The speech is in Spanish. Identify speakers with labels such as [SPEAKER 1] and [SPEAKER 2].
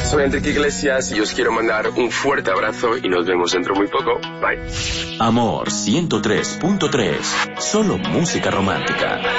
[SPEAKER 1] soy Enrique Iglesias y os quiero mandar un fuerte abrazo y nos vemos dentro muy poco. Bye.
[SPEAKER 2] Amor 103.3, solo música romántica.